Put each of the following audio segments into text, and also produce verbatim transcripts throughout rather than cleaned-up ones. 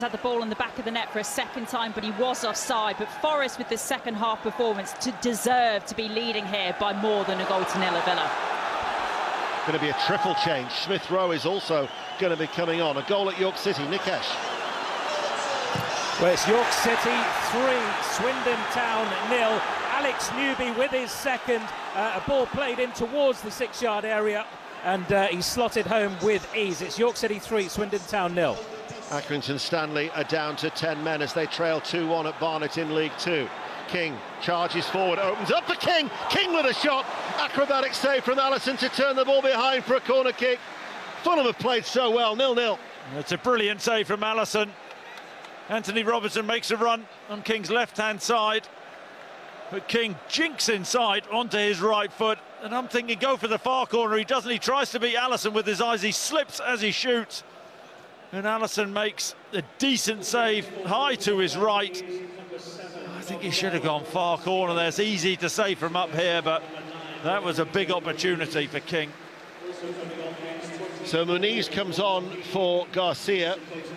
Had the ball in the back of the net for a second time, but he was offside. But Forest, with the second half performance, to deserve to be leading here by more than a goal to nil at Villa. Going to be a triple change. Smith Rowe is also going to be coming on. A goal at York City. Nikesh. Well, it's York City three, Swindon Town nil. Alex Newby with his second. Uh, a ball played in towards the six-yard area, and uh, he slotted home with ease. It's York City three, Swindon Town nil. Accrington Stanley are down to ten men as they trail two one at Barnet in League Two. King charges forward, opens up for King. King with a shot. Acrobatic save from Allison to turn the ball behind for a corner kick. Fulham have played so well, nil nil. It's a brilliant save from Allison. Anthony Robertson makes a run on King's left-hand side, but King jinks inside onto his right foot, and I'm thinking go for the far corner. He doesn't, he tries to beat Allison with his eyes, he slips as he shoots, and Allison makes a decent save high to his right. I think he should have gone far corner there. It's easy to say from up here, but that was a big opportunity for King. So Muniz comes on for Garcia.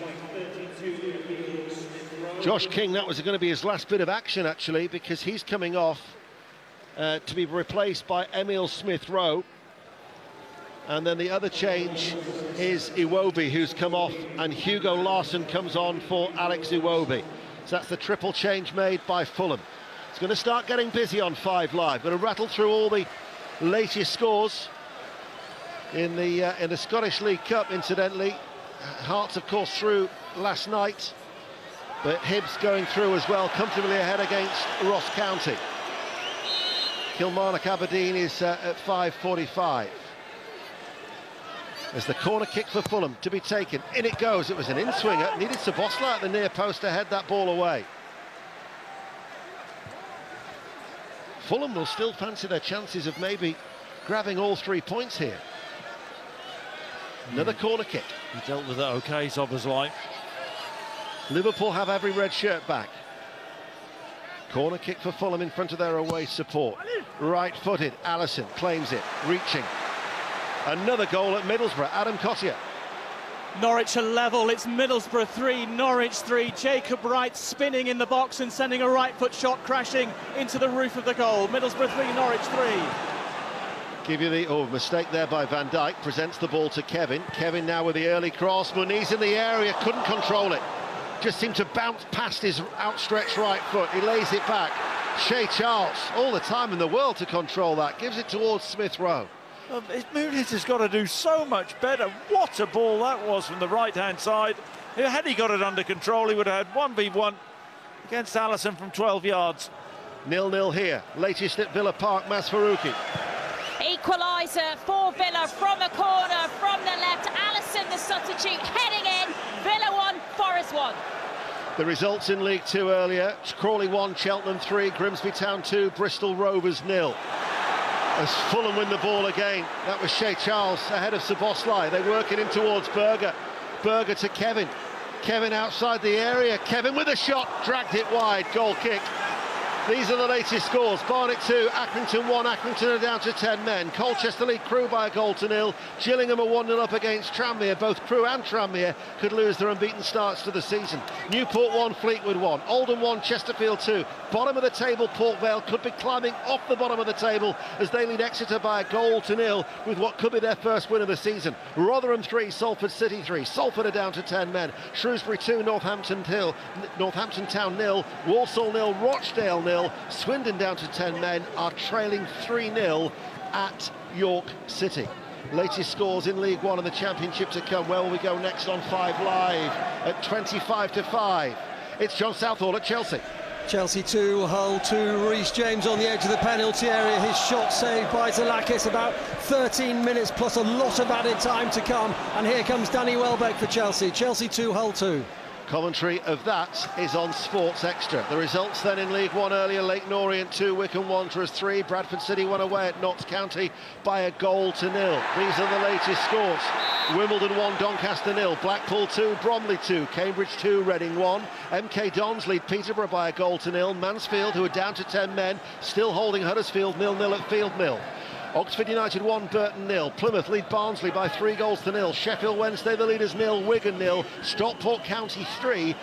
Josh King, that was going to be his last bit of action, actually, because he's coming off uh, to be replaced by Emile Smith-Rowe. And then the other change is Iwobi, who's come off, and Hugo Larsson comes on for Alex Iwobi. So that's the triple change made by Fulham. It's going to start getting busy on Five Live. Going to rattle through all the latest scores in the uh, in the Scottish League Cup, incidentally. Hearts, of course, through last night, but Hibs going through as well, comfortably ahead against Ross County. Kilmarnock Aberdeen is uh, at five forty-five. As the corner kick for Fulham to be taken. In it goes. It was an in-swinger. Needed Szoboszlai at the near post to head that ball away. Fulham will still fancy their chances of maybe grabbing all three points here. Another corner kick. He dealt with it okay, Szoboszlai. Liverpool have every red shirt back. Corner kick for Fulham in front of their away support. Right-footed. Allison claims it. Reaching. Another goal at Middlesbrough. Adam Cottier. Norwich are level. It's Middlesbrough three, Norwich three. Jacob Wright spinning in the box and sending a right foot shot crashing into the roof of the goal. Middlesbrough three, Norwich three. Give you the oh mistake there by Van Dijk. Presents the ball to Kevin. Kevin now with the early cross. Muniz in the area, couldn't control it. Just seemed to bounce past his outstretched right foot. He lays it back. Shea Charles, all the time in the world to control that. Gives it towards Smith Rowe. Um, Muniz has got to do so much better. What a ball that was from the right-hand side. Had he got it under control, he would have had one v one against Allison from twelve yards. nil nil here. Latest at Villa Park, Mas Faruqi. Equaliser for Villa from a corner from the left. Allison, the substitute, heading in. Villa one, Forest one. The results in League Two earlier. Crawley one, Cheltenham three, Grimsby Town two, Bristol Rovers nil. As Fulham win the ball again, that was Shea Charles ahead of Szoboszlai. They work it in towards Berger. Berger to Kevin. Kevin outside the area. Kevin with a shot, dragged it wide. Goal kick. These are the latest scores. Barnet two, Accrington one. Accrington are down to ten men. Colchester lead Crewe by a goal to nil. Gillingham are one nil up against Tranmere. Both Crewe and Tranmere could lose their unbeaten starts to the season. Newport one, Fleetwood one. Oldham one, Chesterfield two. Bottom of the table, Port Vale could be climbing off the bottom of the table as they lead Exeter by a goal to nil with what could be their first win of the season. Rotherham three, Salford City three. Salford are down to ten men. Shrewsbury two, Northampton Hill, Northampton Town nil. Walsall nil, Rochdale nil. Swindon down to ten men are trailing three nil at York City. Latest scores in League One and the Championship to come. Where will we go next on Five Live? At twenty-five to five. It's John Southall at Chelsea. Chelsea two, Hull two, Reece James on the edge of the penalty area. His shot saved by Zalakis. About thirteen minutes plus a lot of added time to come. And here comes Danny Welbeck for Chelsea. Chelsea two, Hull two. Commentary of that is on Sports Extra. The results then in League One earlier: Leyton Orient two, Wycombe Wanderers three, Bradford City one away at Notts County by a goal to nil. These are the latest scores. Wimbledon one, Doncaster nil, Blackpool two, Bromley two, Cambridge two, Reading one. M K Dons lead Peterborough by a goal to nil. Mansfield, who are down to ten men, still holding Huddersfield nil nil at Field Mill. Oxford United one, Burton nil. Plymouth lead Barnsley by three goals to nil. Sheffield Wednesday the leaders nil, Wigan nil. Stockport County three.